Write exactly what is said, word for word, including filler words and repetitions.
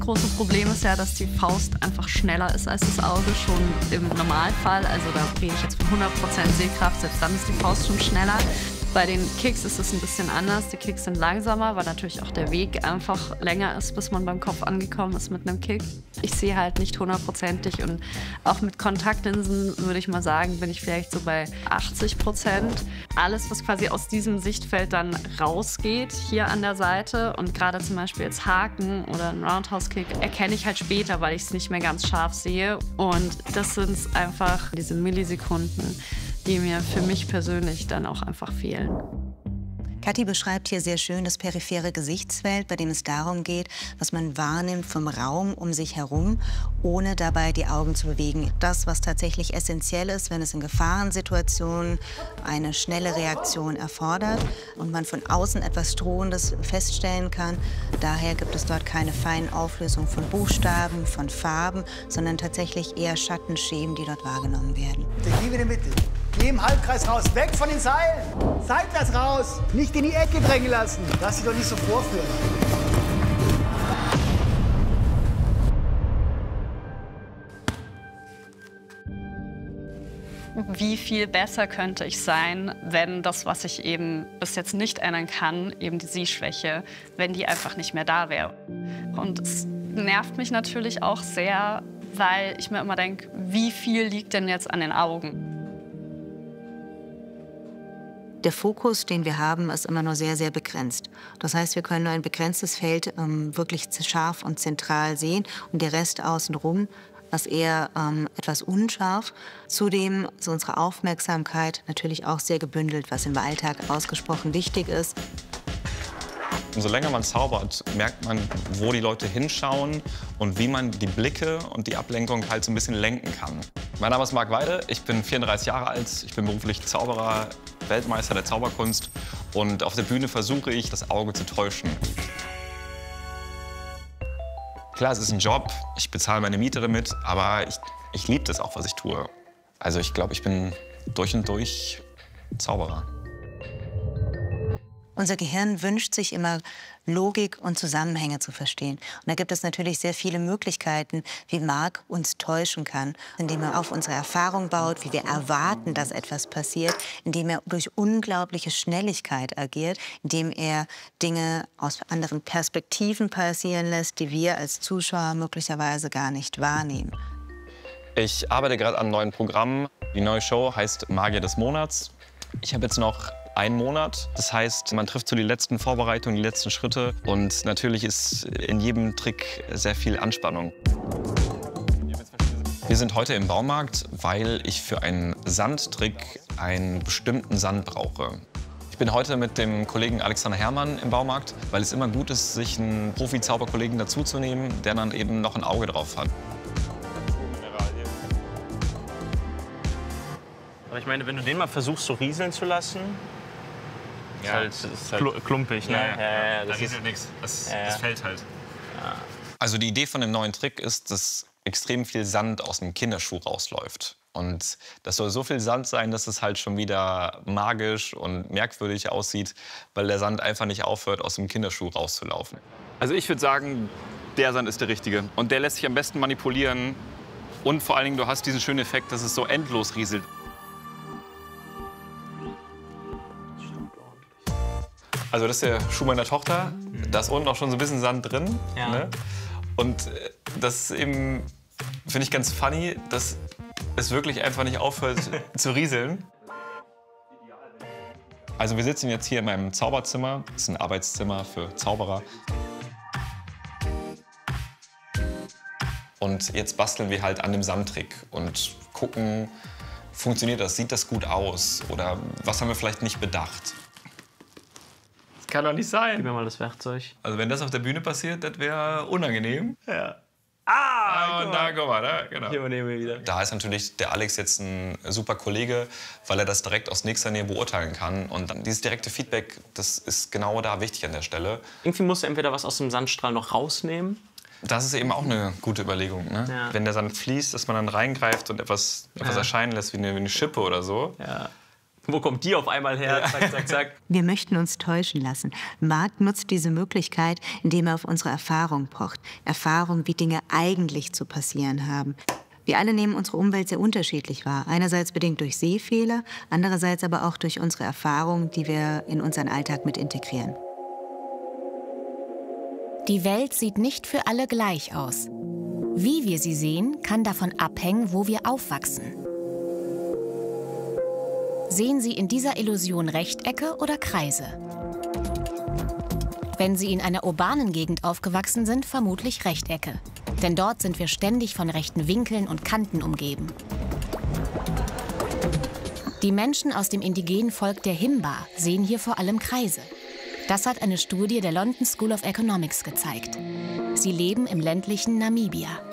große Problem ist ja, dass die Faust einfach schneller ist als das Auge, schon im Normalfall. Also da rede ich jetzt von hundert Prozent Sehkraft, selbst dann ist die Faust schon schneller. Bei den Kicks ist es ein bisschen anders. Die Kicks sind langsamer, weil natürlich auch der Weg einfach länger ist, bis man beim Kopf angekommen ist mit einem Kick. Ich sehe halt nicht hundertprozentig und auch mit Kontaktlinsen würde ich mal sagen, bin ich vielleicht so bei achtzig Prozent. Alles, was quasi aus diesem Sichtfeld dann rausgeht, hier an der Seite und gerade zum Beispiel jetzt Haken oder ein Roundhouse-Kick, erkenne ich halt später, weil ich es nicht mehr ganz scharf sehe. Und das sind einfach diese Millisekunden, die mir für mich persönlich dann auch einfach fehlen. Kathi beschreibt hier sehr schön das periphere Gesichtsfeld, bei dem es darum geht, was man wahrnimmt vom Raum um sich herum, ohne dabei die Augen zu bewegen. Das, was tatsächlich essentiell ist, wenn es in Gefahrensituationen eine schnelle Reaktion erfordert und man von außen etwas Drohendes feststellen kann. Daher gibt es dort keine feinen Auflösungen von Buchstaben, von Farben, sondern tatsächlich eher Schattenschemen, die dort wahrgenommen werden. Geh in die Mitte. Geh im Halbkreis raus, weg von den Seilen. Seitwärts raus, nicht in die Ecke drängen lassen. Lass sie doch nicht so vorführen. Wie viel besser könnte ich sein, wenn das, was ich eben bis jetzt nicht ändern kann, eben die Sehschwäche, wenn die einfach nicht mehr da wäre. Und es nervt mich natürlich auch sehr, weil ich mir immer denke, wie viel liegt denn jetzt an den Augen? Der Fokus, den wir haben, ist immer nur sehr, sehr begrenzt. Das heißt, wir können nur ein begrenztes Feld ähm, wirklich scharf und zentral sehen und der Rest außenrum ist eher ähm, etwas unscharf. Zudem ist unsere Aufmerksamkeit natürlich auch sehr gebündelt, was im Alltag ausgesprochen wichtig ist. Umso länger man zaubert, merkt man, wo die Leute hinschauen und wie man die Blicke und die Ablenkung halt so ein bisschen lenken kann. Mein Name ist Marc Weide, ich bin vierunddreißig Jahre alt, ich bin beruflich Zauberer, Weltmeister der Zauberkunst und auf der Bühne versuche ich, das Auge zu täuschen. Klar, es ist ein Job, ich bezahle meine Miete damit, aber ich, ich liebe das auch, was ich tue. Also ich glaube, ich bin durch und durch Zauberer. Unser Gehirn wünscht sich immer, Logik und Zusammenhänge zu verstehen. Und da gibt es natürlich sehr viele Möglichkeiten, wie Marc uns täuschen kann, indem er auf unsere Erfahrung baut, wie wir erwarten, dass etwas passiert, indem er durch unglaubliche Schnelligkeit agiert, indem er Dinge aus anderen Perspektiven passieren lässt, die wir als Zuschauer möglicherweise gar nicht wahrnehmen. Ich arbeite gerade an einem neuen Programm. Die neue Show heißt Magier des Monats. Ich habe jetzt noch einen Monat. Das heißt, man trifft so die letzten Vorbereitungen, die letzten Schritte. Und natürlich ist in jedem Trick sehr viel Anspannung. Wir sind heute im Baumarkt, weil ich für einen Sandtrick einen bestimmten Sand brauche. Ich bin heute mit dem Kollegen Alexander Herrmann im Baumarkt, weil es immer gut ist, sich einen Profi-Zauberkollegen dazuzunehmen, der dann eben noch ein Auge drauf hat. Aber ich meine, wenn du den mal versuchst, so rieseln zu lassen, Ja, ist halt, ist halt klumpig, ne? Ja, ja, ja, ja, da das geht ist halt nichts. Das, ja, ja. das fällt halt. Ja. Also die Idee von dem neuen Trick ist, dass extrem viel Sand aus dem Kinderschuh rausläuft. Und das soll so viel Sand sein, dass es halt schon wieder magisch und merkwürdig aussieht, weil der Sand einfach nicht aufhört, aus dem Kinderschuh rauszulaufen. Also ich würde sagen, der Sand ist der richtige. Und der lässt sich am besten manipulieren. Und vor allen Dingen, du hast diesen schönen Effekt, dass es so endlos rieselt. Also das ist der Schuh meiner Tochter. Da ist unten auch schon so ein bisschen Sand drin. Ja. Ne? Und das ist eben, finde ich ganz funny, dass es wirklich einfach nicht aufhört zu rieseln. Also wir sitzen jetzt hier in meinem Zauberzimmer. Das ist ein Arbeitszimmer für Zauberer. Und jetzt basteln wir halt an dem Sandtrick und gucken, funktioniert das, sieht das gut aus oder was haben wir vielleicht nicht bedacht. Kann doch nicht sein. Gib mir mal das Werkzeug. Also wenn das auf der Bühne passiert, das wäre unangenehm. Ja. Ah, Ah, und da, guck mal, da, genau. Hier nehmen wir wieder. Da ist natürlich der Alex jetzt ein super Kollege, weil er das direkt aus nächster Nähe beurteilen kann. Und dann dieses direkte Feedback, das ist genau da wichtig an der Stelle. Irgendwie musst du entweder was aus dem Sandstrahl noch rausnehmen. Das ist eben auch eine gute Überlegung, ne? Ja. Wenn der Sand fließt, dass man dann reingreift und etwas, etwas Ja. erscheinen lässt wie eine, wie eine Schippe oder so. Ja. Wo kommt die auf einmal her? Zack, zack, zack. Wir möchten uns täuschen lassen. Marc nutzt diese Möglichkeit, indem er auf unsere Erfahrung pocht. Erfahrung, wie Dinge eigentlich zu passieren haben. Wir alle nehmen unsere Umwelt sehr unterschiedlich wahr. Einerseits bedingt durch Sehfehler, andererseits aber auch durch unsere Erfahrungen, die wir in unseren Alltag mit integrieren. Die Welt sieht nicht für alle gleich aus. Wie wir sie sehen, kann davon abhängen, wo wir aufwachsen. Sehen Sie in dieser Illusion Rechtecke oder Kreise? Wenn Sie in einer urbanen Gegend aufgewachsen sind, vermutlich Rechtecke. Denn dort sind wir ständig von rechten Winkeln und Kanten umgeben. Die Menschen aus dem indigenen Volk der Himba sehen hier vor allem Kreise. Das hat eine Studie der London School of Economics gezeigt. Sie leben im ländlichen Namibia.